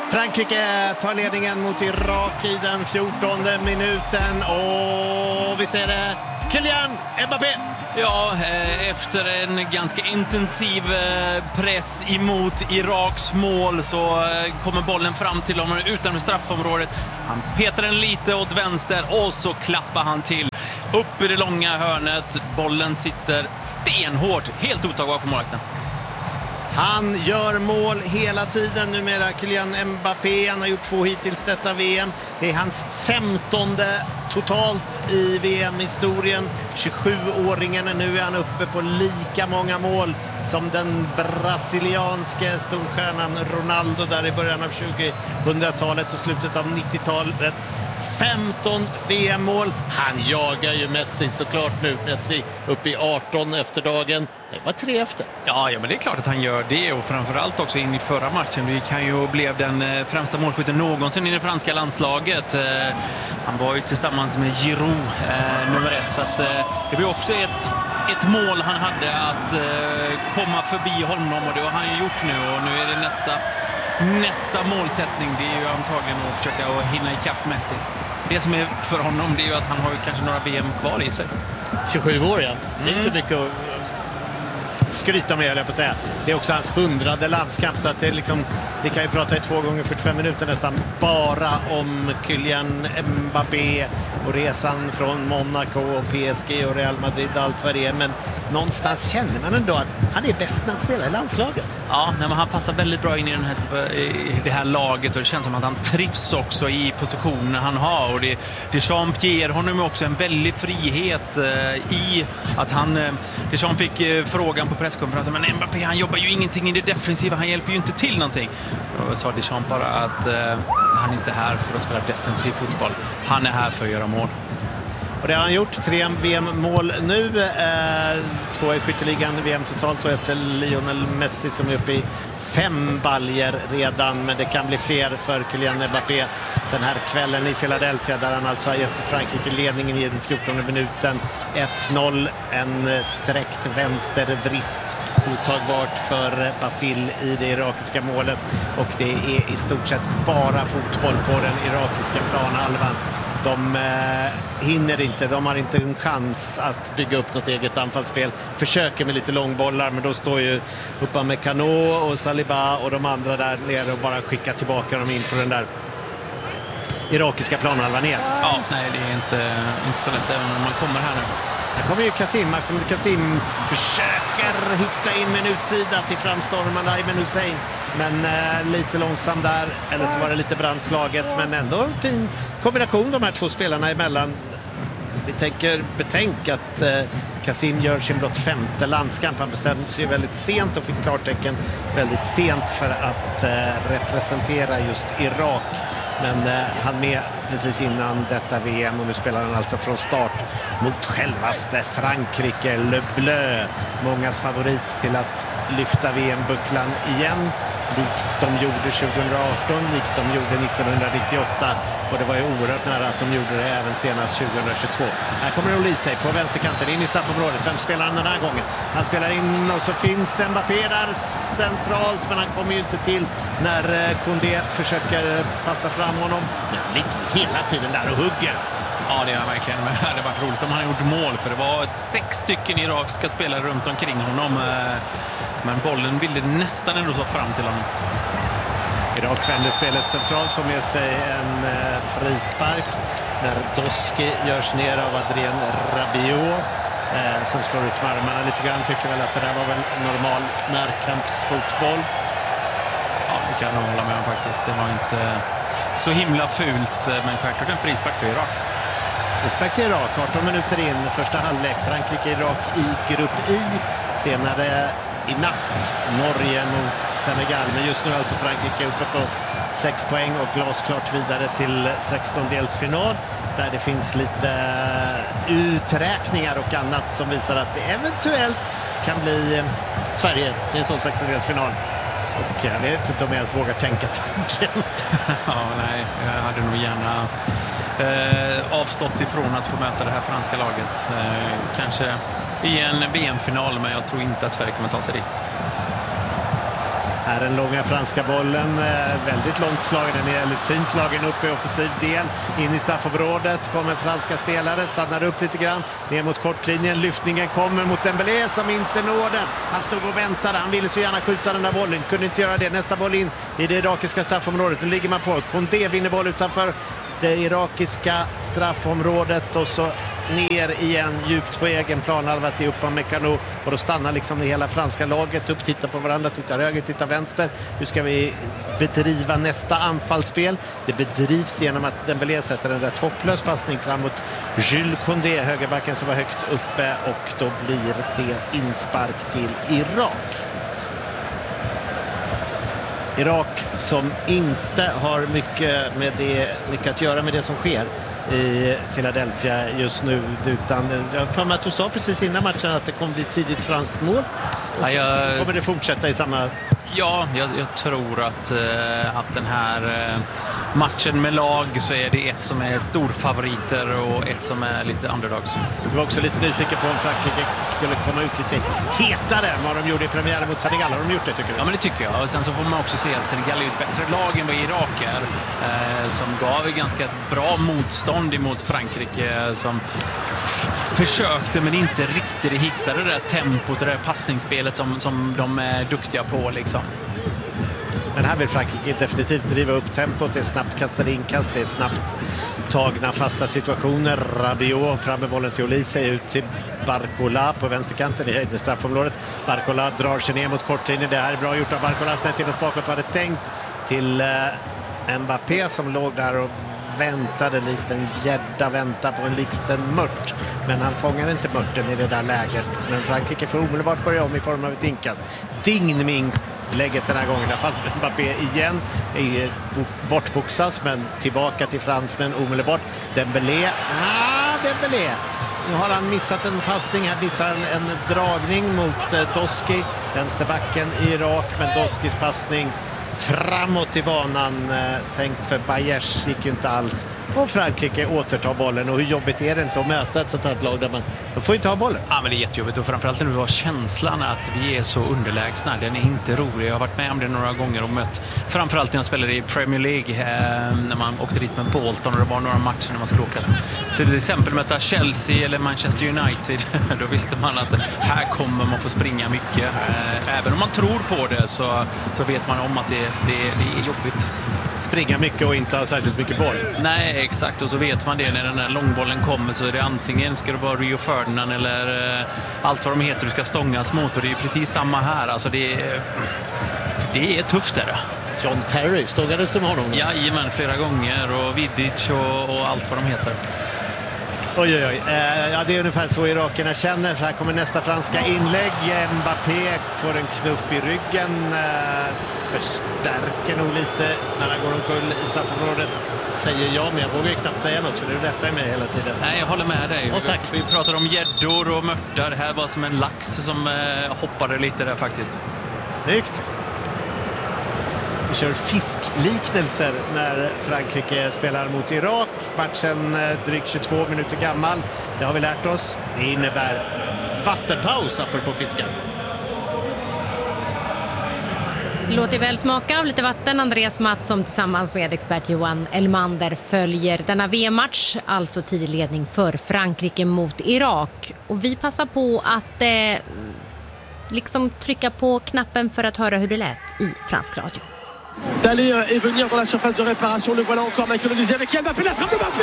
Frankrike tar ledningen mot Irak i den 14:e minuten. Och vi ser det. Kylian Mbappé. Ja, efter en ganska intensiv press emot Iraks mål så kommer bollen fram till honom utanför straffområdet. Han petar den lite åt vänster och så klappar han till upp i det långa hörnet. Bollen sitter stenhårt, helt otagbar för målvakten. Han gör mål hela tiden numera, Kylian Mbappé. Han har gjort 2 hittills detta VM. Det är hans 15:e totalt i VM-historien. 27-åringen, nu är han uppe på lika många mål som den brasilianske storstjärnan Ronaldo där i början av 2000-talet och slutet av 90-talet. 15 VM-mål. Han jagar ju Messi såklart nu. Messi uppe i 18 efter dagen. Det var 3 efter. Ja, men det är klart att han gör det. Och framförallt också in i förra matchen. Det kan ju blev den främsta målskytten någonsin i det franska landslaget. Han var ju tillsammans med Giroud nummer 1. Så att, det var också ett mål han hade att komma förbi honom. Och det har han ju gjort nu. Och nu är det nästa målsättning. Det är ju antagligen att försöka hinna ikapp Messi. Det som är för honom, det är ju att han har ju kanske några VM kvar i sig. 27 år, ja. Det är inte mycket att skryta med, jag på att säga. Det är också hans 100:e landskamp, så att det är liksom, vi kan ju prata i 2 gånger 45 minuter nästan bara om Kylian Mbappé och resan från Monaco och PSG och Real Madrid och allt vad det är. Men någonstans känner man ändå att han är bäst när han spelar i landslaget. Ja, men han passar väldigt bra in i det här laget och det känns som att han trivs också i positionen han har. Och Deschamps ger honom också en väldig frihet i att Deschamps fick frågan på presskonferensen, men Mbappé, han jobbar ju ingenting i det defensiva, han hjälper ju inte till någonting. Då sa Deschamps bara att han inte är här för att spela defensiv fotboll. Han är här för att göra mål. Och det har han gjort, 3 VM-mål nu, 2 i skytteligan VM totalt och efter Lionel Messi som är uppe i 5 baljer redan, men det kan bli fler för Kylian Mbappé den här kvällen i Philadelphia där han alltså har gett Frankrike ledningen i den 14:e minuten. 1-0, en sträckt vänstervrist, otagbart för Basil i det irakiska målet, och det är i stort sett bara fotboll på den irakiska planhalvan. De hinner inte, de har inte en chans att bygga upp något eget anfallsspel. Försöker med lite långbollar, men då står ju Upamecano och Saliba och de andra där nere och bara skickar tillbaka dem in på den där irakiska planhalvan ner. Ja, nej, det är inte så lätt även om man kommer här nu. Här kommer ju Kassim försöker hitta in med en utsida till framstormarna Ayman Hussein, men lite långsam där, eller så var det lite brandslaget, men ändå en fin kombination de här 2 spelarna emellan. Betänk att Kassim gör sin blott 5:e landskamp. Han bestämde sig väldigt sent och fick klartecken väldigt sent för att representera just Irak. Men han med precis innan detta VM, och nu spelar han alltså från start mot självaste Frankrike. Le Bleu, mångas favorit till att lyfta VM-bucklan igen, likt de gjorde 2018, likt de gjorde 1998, och det var ju oerhört nära att de gjorde det även senast 2022. Här kommer Olise på vänsterkanten in i straffområdet. Vem spelar han den här gången? Han spelar in, och så finns Mbappé där centralt, men han kommer ju inte till när Koundé försöker passa fram honom. Men han ligger hela tiden där och hugger. Ja, det är verkligen. Men det hade varit roligt om han hade gjort mål, för det var 6 stycken irakiska spelare runt omkring honom. Men bollen ville nästan ändå ta fram till honom. Irak vänder spelet centralt, får med sig en frispark när Doski görs ner av Adrien Rabiot som slår ut med armarna lite grann. Tycker väl att det där var väl normal närkampsfotboll. Ja, det kan jag hålla med om faktiskt. Det var inte så himla fult, men självklart en frispark för Irak. Frispark till Irak, 18 minuter in, första halvlek. Frankrike-Irak i grupp I. Senare i natt Norge mot Senegal. Men just nu alltså Frankrike uppe på 6 poäng och glasklart vidare till 16-delsfinal. Där det finns lite uträkningar och annat som visar att det eventuellt kan bli Sverige i en sån 16-delsfinal. Och jag vet inte om jag ens vågar tänka tanken. Ja, nej, jag hade nog gärna avstått ifrån att få möta det här franska laget. Kanske i en VM-final, men jag tror inte att Sverige kommer ta sig dit. Här den långa franska bollen, väldigt långt slagen, den är väldigt fint slagen upp i offensiv del. In i straffområdet kommer franska spelare, stannar upp lite grann, ner mot kortlinjen, lyftningen kommer mot Dembélé som inte når den. Han stod och väntade, han ville så gärna skjuta den där bollen, kunde inte göra det. Nästa boll in i det irakiska straffområdet, nu ligger man på. Kondé vinner boll utanför det irakiska straffområdet och så ner igen djupt på egen planhalva till Upamecano, och då stannar liksom hela franska laget upp, tittar på varandra, tittar höger, tittar vänster. Hur ska vi bedriva nästa anfallsspel? Det bedrivs genom att Dembélé sätter en rätt hopplös passning framåt Jules Kondé, högerbacken som var högt uppe, och då blir det inspark till Irak. Irak som inte har mycket att göra med det som sker i Philadelphia just nu, utan jag får med att du sa precis innan matchen att det kommer bli tidigt franskt mål. Kommer det fortsätta i samma... Ja, jag tror att den här matchen med lag så är det ett som är storfavoriter och ett som är lite underdogs. Du var också lite nyfiken på om Frankrike skulle komma ut lite hetare än vad de gjorde i premiären mot Senegal. Har de gjort det, tycker du? Ja, men det tycker jag. Och sen så får man också se att Senegal är ett bättre lag än vad Irak är. Som gav ganska bra motstånd emot Frankrike, som försökte men inte riktigt hittade det där tempot, det där passningsspelet som de är duktiga på liksom. Men här vill Frankrike definitivt driva upp tempot. Det är snabbt kastade inkast, det är snabbt tagna fasta situationer. Rabiot fram med bollen till Olise, ut till Barcola på vänsterkanten i höjd med straffområdet. Barcola drar sig ner mot kortlinjen. Det här är bra gjort av Barcola, snett inåt bakåt var det tänkt till Mbappé som låg där och väntade, likt en gädda väntar på en liten mört, men han fångar inte mörten i det där läget. Men Frankrike får omedelbart börja om i form av ett inkast. Ding-ming läget den här gången. Där fanns Mbappé igen, bortboxas, men tillbaka till fransmän omedelbart. Dembélé. Nu har han missat en passning. Här missar han en dragning mot Doski, vänsterbacken i Irak, men Doskis passning framåt i banan, tänkt för Bayers, gick ju inte alls. Och Frankrike återtar bollen, och hur jobbigt är det inte att möta ett sånt här lag där man får inte ha bollen? Ja, men det är jättejobbigt, och framförallt när du har känslan att vi är så underlägsna. Den är inte rolig. Jag har varit med om det några gånger och mött, framförallt när jag spelade i Premier League, när man åkte dit med Bolton, och det var några matcher när man skulle åka till exempel möta Chelsea eller Manchester United. Då visste man att här kommer man få springa mycket. Även om man tror på det så vet man om att det är jobbigt. Springa mycket och inte ha särskilt mycket boll. Nej, exakt. Och så vet man det, när den här långbollen kommer så är det antingen ska det vara Rio Ferdinand eller allt vad de heter du ska stångas mot. Och det är precis samma här. Alltså det är tufft där. John Terry, stångades du med honom? Jajamän, flera gånger. Och Vidic och allt vad de heter. Oj. Ja, det är ungefär så irakerna känner. Här kommer nästa franska inlägg. Mbappé får en knuff i ryggen. Förstärker nog lite när han går omkull i straffområdet, säger jag, men jag vågar ju knappt säga något, för du rättar mig hela tiden. Nej, jag håller med dig. Tack. Vi pratar om gäddor och mörtar. Det här var som en lax som hoppade lite där faktiskt. Snyggt. Vi kör fiskliknelser när Frankrike spelar mot Irak. Matchen drygt 22 minuter gammal. Det har vi lärt oss. Det innebär vattenpaus apropå fiskar. Låter väl smaka av lite vatten. Andreas Mattsson tillsammans med expert Johan Elmander följer denna VM-match, alltså tidledning för Frankrike mot Irak. Och vi passar på att liksom trycka på knappen för att höra hur det lät i fransk radio. D'aller et venir dans la surface de réparation, le voilà encore Michael Olise avec Mbappé, la frappe de Mbappé,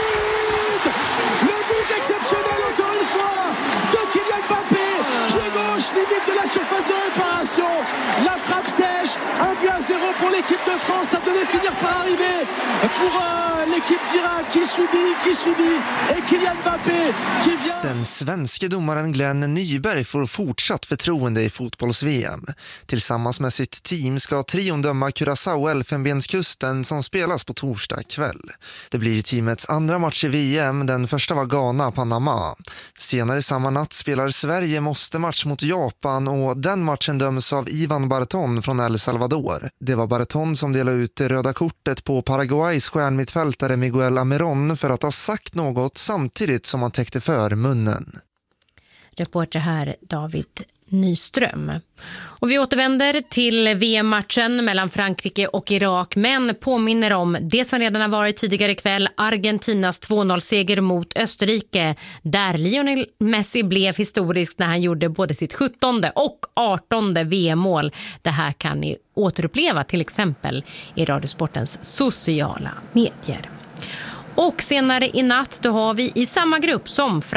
le but exceptionnel encore une fois de Kylian Mbappé, pied gauche, limite de la surface de réparation, la frappe sèche, 1-0 pour l'équipe de France. Ça devait finir par arriver pour l'équipe d'Irak qui subit et Kylian Mbappé qui vient. Den svenske domaren Glenn Nyberg får fortsatt förtroende i fotbolls-VM. Tillsammans med sitt team ska trion döma Curaçao-Elfenbenskusten som spelas på torsdag kväll. Det blir teamets andra match i VM, den första var Ghana-Panama. Senare samma natt spelar Sverige måste-match mot Japan, och den matchen döms av Ivan Barton från El Salvador. Det var Barton som delade ut det röda kortet på Paraguays stjärnmittfältare Miguel Amiron för att ha sagt något samtidigt som han täckte för munnen. Reporter här David Nyström. Och vi återvänder till VM-matchen mellan Frankrike och Irak, men påminner om det som redan har varit tidigare ikväll, Argentinas 2-0-seger mot Österrike, där Lionel Messi blev historisk när han gjorde både sitt 17:e och 18:e VM-mål. Det här kan ni återuppleva till exempel i Radiosportens sociala medier. Och senare i natt då har vi i samma grupp som